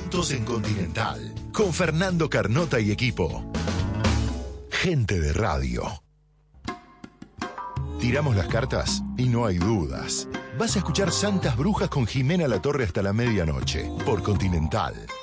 Juntos en Continental, con Fernando Carnota y equipo. Gente de radio. Tiramos las cartas y no hay dudas. Vas a escuchar Santas Brujas con Jimena Latorre hasta la medianoche, por Continental.